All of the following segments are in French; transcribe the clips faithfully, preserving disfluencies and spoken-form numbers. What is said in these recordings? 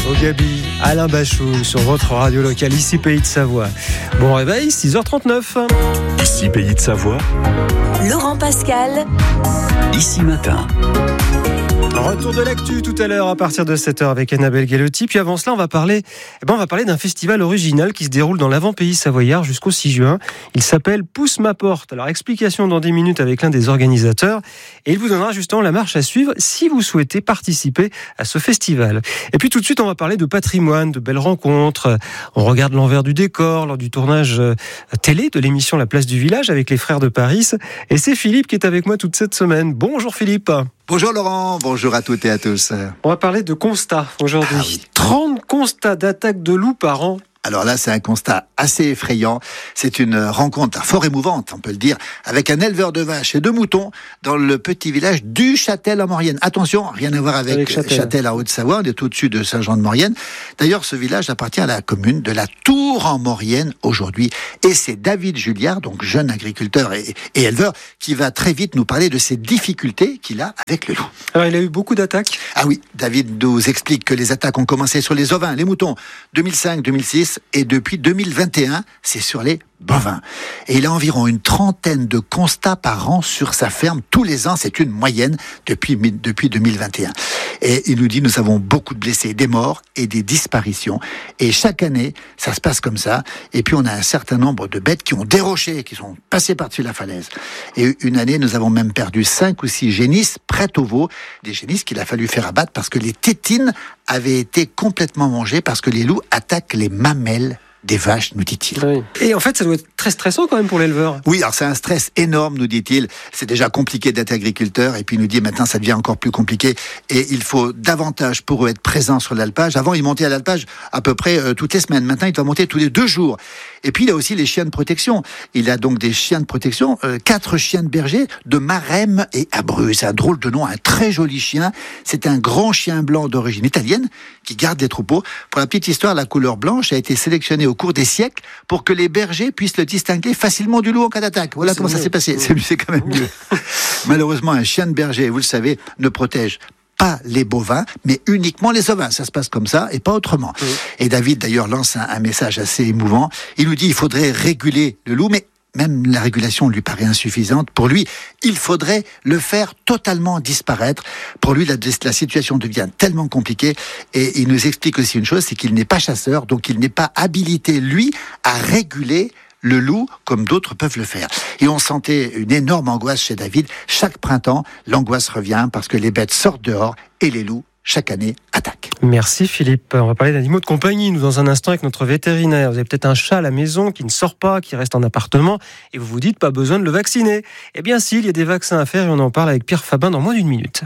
au Gabi, Alain Bachung sur votre radio locale, ici Pays de Savoie. Bon réveil, six heures trente-neuf. Ici Pays de Savoie. Laurent Pascal. Ici Matin. Retour de l'actu tout à l'heure à partir de sept heures avec Annabelle Galetti. Puis avant cela, on va parler, eh ben on va parler d'un festival original qui se déroule dans l'avant-pays savoyard jusqu'au six juin. Il s'appelle Pousse ma porte. Alors explication dans dix minutes avec l'un des organisateurs. Et il vous donnera justement la marche à suivre si vous souhaitez participer à ce festival. Et puis tout de suite, on va parler de patrimoine, de belles rencontres. On regarde l'envers du décor lors du tournage télé de l'émission La Place du Village avec les frères de Paris. Et c'est Philippe qui est avec moi toute cette semaine. Bonjour Philippe. Bonjour Laurent, bonjour à toutes et à tous. On va parler de constats aujourd'hui. Ah oui. trente constats d'attaques de loups par an. Alors là, c'est un constat assez effrayant. C'est une rencontre fort émouvante, on peut le dire, avec un éleveur de vaches et de moutons dans le petit village du Châtel en Maurienne. Attention, rien à voir avec, avec Châtel. Châtel en Haute-Savoie, on est au-dessus de Saint-Jean-de-Maurienne. D'ailleurs, ce village appartient à la commune de la Tour en Maurienne aujourd'hui. Et c'est David Julliard, donc jeune agriculteur et, et éleveur, qui va très vite nous parler de ses difficultés qu'il a avec le loup. Alors, il a eu beaucoup d'attaques ? Ah oui, David nous explique que les attaques ont commencé sur les ovins, les moutons, deux mille cinq deux mille six, et depuis deux mille vingt et un, c'est sur les bovins. Et il a environ une trentaine de constats par an sur sa ferme. Tous les ans, c'est une moyenne depuis, depuis deux mille vingt et un. Et il nous dit, nous avons beaucoup de blessés, des morts et des disparitions. Et chaque année, ça se passe comme ça. Et puis, on a un certain nombre de bêtes qui ont déroché, qui sont passées par-dessus la falaise. Et une année, nous avons même perdu cinq ou six génisses prêtes au veau. Des génisses qu'il a fallu faire abattre parce que les tétines avaient été complètement mangées parce que les loups attaquent les mamelles des vaches, nous dit-il. Oui. Et en fait, ça doit être très stressant quand même pour l'éleveur. Oui, alors c'est un stress énorme, nous dit-il. C'est déjà compliqué d'être agriculteur, et puis il nous dit maintenant ça devient encore plus compliqué, et il faut davantage pour eux être présents sur l'alpage. Avant, il montait à l'alpage à peu près euh, toutes les semaines. Maintenant, il doit monter tous les deux jours. Et puis, il a aussi les chiens de protection. Il a donc des chiens de protection, euh, quatre chiens de berger de Marème et Abreu. C'est un drôle de nom, un très joli chien. C'est un grand chien blanc d'origine italienne qui garde des troupeaux. Pour la petite histoire, la couleur blanche a été sélectionnée au cours des siècles pour que les bergers puissent le distinguer facilement du loup en cas d'attaque. Voilà c'est comment mieux. Ça s'est passé. C'est, c'est quand même mieux. Malheureusement, un chien de berger, vous le savez, ne protège pas les bovins, mais uniquement les ovins. Ça se passe comme ça et pas autrement. Oui. Et David, d'ailleurs, lance un, un message assez émouvant. Il nous dit qu'il faudrait réguler le loup, mais même la régulation lui paraît insuffisante. Pour lui, il faudrait le faire totalement disparaître. Pour lui, la, la situation devient tellement compliquée. Et il nous explique aussi une chose, c'est qu'il n'est pas chasseur, donc il n'est pas habilité, lui, à réguler le loup comme d'autres peuvent le faire. Et on sentait une énorme angoisse chez David. Chaque printemps, l'angoisse revient parce que les bêtes sortent dehors et les loups, chaque année, attaquent. Merci Philippe. On va parler d'animaux de compagnie, nous, dans un instant avec notre vétérinaire. Vous avez peut-être un chat à la maison qui ne sort pas, qui reste en appartement, et vous vous dites pas besoin de le vacciner. Eh bien si, il y a des vaccins à faire et on en parle avec Pierre Fabin dans moins d'une minute.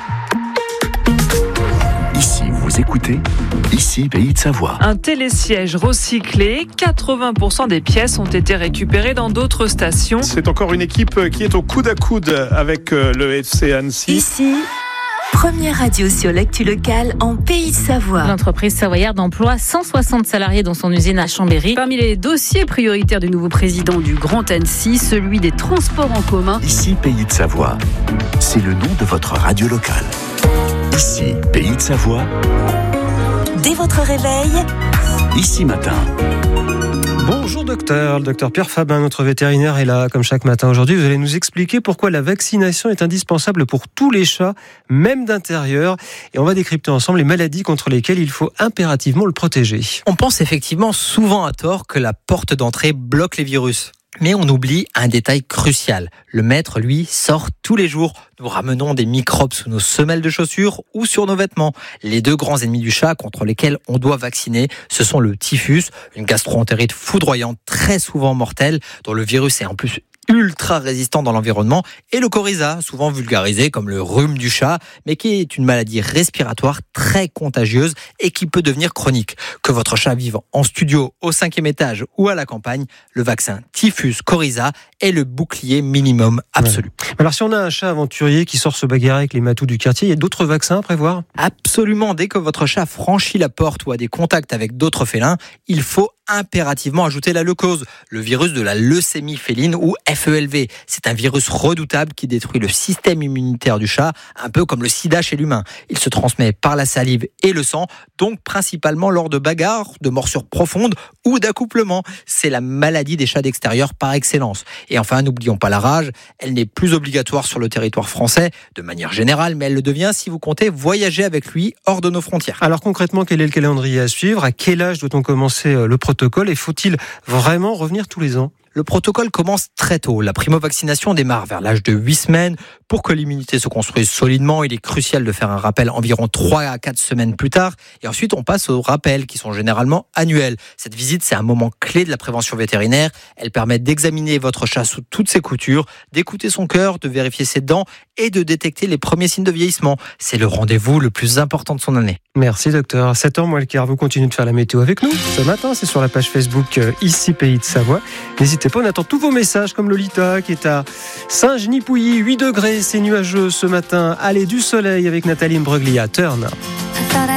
Ici, vous écoutez Ici, Pays de Savoie. Un télésiège recyclé, quatre-vingts pour cent des pièces ont été récupérées dans d'autres stations. C'est encore une équipe qui est au coude à coude avec le F C Annecy. Ici, première radio sur l'actu locale en Pays de Savoie. L'entreprise savoyarde emploie cent soixante salariés dans son usine à Chambéry. Parmi les dossiers prioritaires du nouveau président du Grand Annecy, celui des transports en commun. Ici, Pays de Savoie. C'est le nom de votre radio locale. Ici, Pays de Savoie. Dès votre réveil, Ici Matin. Bonjour docteur, le docteur Pierre Fabin, notre vétérinaire est là comme chaque matin. Aujourd'hui, vous allez nous expliquer pourquoi la vaccination est indispensable pour tous les chats, même d'intérieur. Et on va décrypter ensemble les maladies contre lesquelles il faut impérativement le protéger. On pense effectivement souvent à tort que la porte d'entrée bloque les virus. Mais on oublie un détail crucial. Le maître, lui, sort tous les jours. Nous ramenons des microbes sous nos semelles de chaussures ou sur nos vêtements. Les deux grands ennemis du chat contre lesquels on doit vacciner, ce sont le typhus, une gastro-entérite foudroyante très souvent mortelle, dont le virus est en plus ultra résistant dans l'environnement, et le coryza, souvent vulgarisé comme le rhume du chat, mais qui est une maladie respiratoire très contagieuse et qui peut devenir chronique. Que votre chat vive en studio, au cinquième étage ou à la campagne, le vaccin typhus coryza est le bouclier minimum absolu. Ouais. Alors si on a un chat aventurier qui sort se bagarrer avec les matous du quartier, il y a d'autres vaccins à prévoir ? Absolument, dès que votre chat franchit la porte ou a des contacts avec d'autres félins, il faut impérativement ajouter la leucose, le virus de la leucémie féline ou F E L V. C'est un virus redoutable qui détruit le système immunitaire du chat, un peu comme le sida chez l'humain. Il se transmet par la salive et le sang, donc principalement lors de bagarres, de morsures profondes ou d'accouplements. C'est la maladie des chats d'extérieur par excellence. Et enfin, n'oublions pas la rage. Elle n'est plus obligatoire sur le territoire français de manière générale, mais elle le devient si vous comptez voyager avec lui hors de nos frontières. Alors concrètement, quel est le calendrier à suivre ? À quel âge doit-on commencer le protocole et faut-il vraiment revenir tous les ans ? Le protocole commence très tôt. La primo-vaccination démarre vers l'âge de huit semaines. Pour que l'immunité se construise solidement, il est crucial de faire un rappel environ trois à quatre semaines plus tard. Et ensuite, on passe aux rappels qui sont généralement annuels. Cette visite, c'est un moment clé de la prévention vétérinaire. Elle permet d'examiner votre chat sous toutes ses coutures, d'écouter son cœur, de vérifier ses dents et de détecter les premiers signes de vieillissement. C'est le rendez-vous le plus important de son année. Merci docteur. À sept heures moins le quart, vous continuez de faire la météo avec nous. Ce matin, c'est sur la page Facebook euh, Ici Pays de Savoie. N'hésitez pas, on attend tous vos messages comme Lolita qui est à Saint-Genis-Pouilly, huit degrés, c'est nuageux ce matin. Allez, du soleil avec Nathalie Imbruglia, Turn.